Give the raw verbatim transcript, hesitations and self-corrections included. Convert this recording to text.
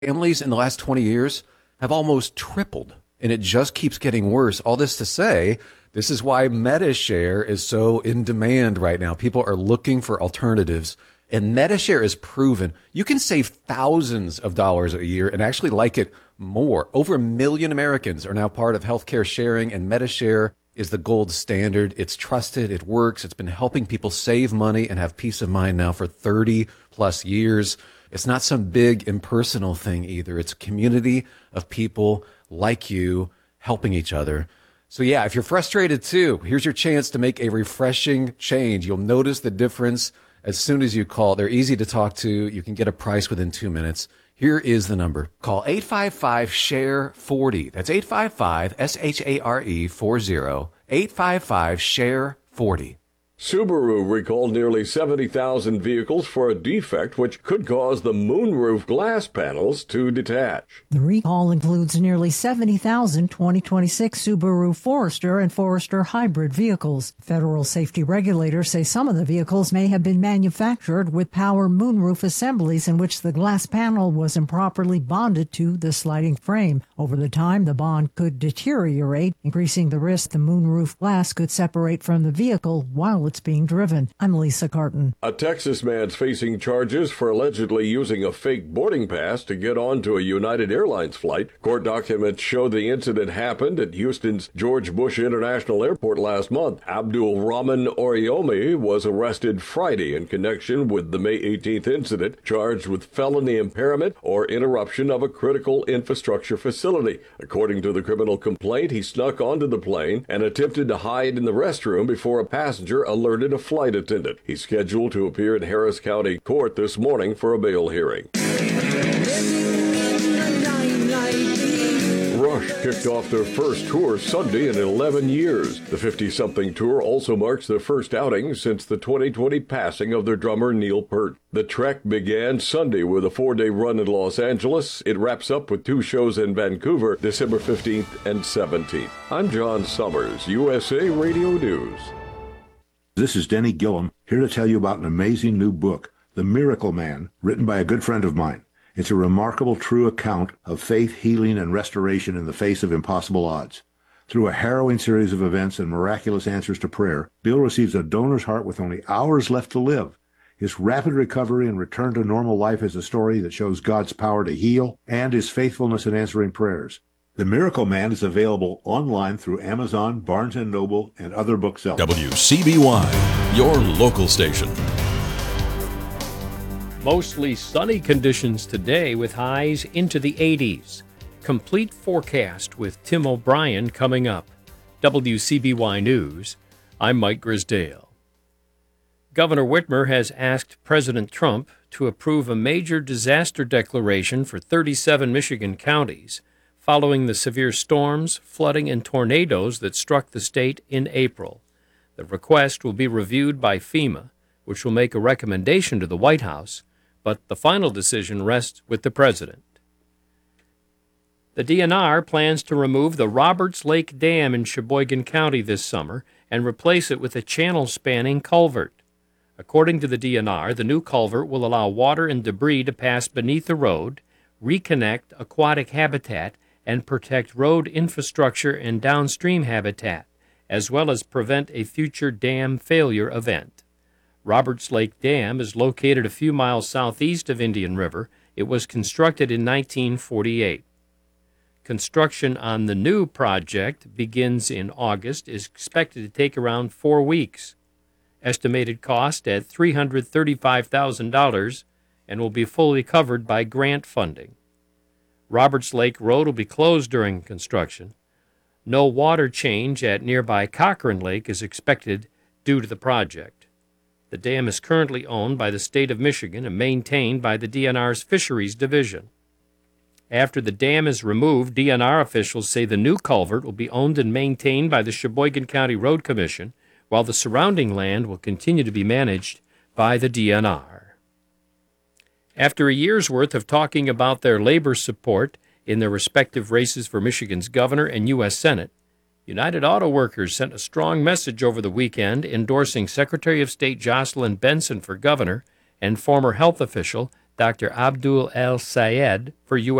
Families in the last twenty years have almost tripled, and it just keeps getting worse. All this to say, this is why MediShare is so in demand right now. People are looking for alternatives, and MediShare is proven. You can save thousands of dollars a year and actually like it more. Over a million Americans are now part of healthcare sharing, and MediShare is the gold standard. It's trusted. It works. It's been helping people save money and have peace of mind now for thirty plus years. It's not some big impersonal thing either. It's a community of people like you helping each other. So yeah, if you're frustrated too, here's your chance to make a refreshing change. You'll notice the difference as soon as you call. They're easy to talk to. You can get a price within two minutes. Here is the number. Call eight five five, share forty. That's eight five five, S H A R E forty. eight five five, share forty. Subaru recalled nearly seventy thousand vehicles for a defect which could cause the moonroof glass panels to detach. The recall includes nearly seventy thousand twenty twenty-six Subaru Forester and Forester hybrid vehicles. Federal safety regulators say some of the vehicles may have been manufactured with power moonroof assemblies in which the glass panel was improperly bonded to the sliding frame. Over the time, the bond could deteriorate, increasing the risk the moonroof glass could separate from the vehicle while it's being driven. I'm Lisa Carton. A Texas man's facing charges for allegedly using a fake boarding pass to get onto a United Airlines flight. Court documents show the incident happened at Houston's George Bush International Airport last month. Abdul Rahman Oriomi was arrested Friday in connection with the May eighteenth incident, charged with felony impairment or interruption of a critical infrastructure facility. According to the criminal complaint, he snuck onto the plane and attempted to hide in the restroom before a passenger alerted a flight attendant. He's scheduled to appear in Harris County Court this morning for a bail hearing. Rush kicked off their first tour Sunday in eleven years. The fifty-something tour also marks their first outing since the twenty twenty passing of their drummer Neil Peart. The trek began Sunday with a four-day run in Los Angeles. It wraps up with two shows in Vancouver, December fifteenth and seventeenth. I'm John Summers, U S A Radio News. This is Denny Gillum, here to tell you about an amazing new book, The Miracle Man, written by a good friend of mine. It's a remarkable true account of faith, healing, and restoration in the face of impossible odds. Through a harrowing series of events and miraculous answers to prayer, Bill receives a donor's heart with only hours left to live. His rapid recovery and return to normal life is a story that shows God's power to heal and his faithfulness in answering prayers. The Miracle Man is available online through Amazon, Barnes and Noble, and other booksellers. W C B Y, your local station. Mostly sunny conditions today with highs into the eighties. Complete forecast with Tim O'Brien coming up. W C B Y News, I'm Mike Grisdale. Governor Whitmer has asked President Trump to approve a major disaster declaration for thirty-seven Michigan counties following the severe storms, flooding, and tornadoes that struck the state in April. The request will be reviewed by FEMA, which will make a recommendation to the White House, but the final decision rests with the president. The D N R plans to remove the Roberts Lake Dam in Sheboygan County this summer and replace it with a channel-spanning culvert. According to the D N R, the new culvert will allow water and debris to pass beneath the road, reconnect aquatic habitat, and protect road infrastructure and downstream habitat, as well as prevent a future dam failure event. Roberts Lake Dam is located a few miles southeast of Indian River. It was constructed in nineteen forty-eight. Construction on the new project begins in August, is expected to take around four weeks. Estimated cost at three hundred thirty-five thousand dollars and will be fully covered by grant funding. Roberts Lake Road will be closed during construction. No water change at nearby Cochrane Lake is expected due to the project. The dam is currently owned by the state of Michigan and maintained by the D N R's Fisheries Division. After the dam is removed, D N R officials say the new culvert will be owned and maintained by the Sheboygan County Road Commission, while the surrounding land will continue to be managed by the D N R. After a year's worth of talking about their labor support in their respective races for Michigan's governor and U S Senate, United Auto Workers sent a strong message over the weekend endorsing Secretary of State Jocelyn Benson for governor and former health official Doctor Abdul El Sayed for U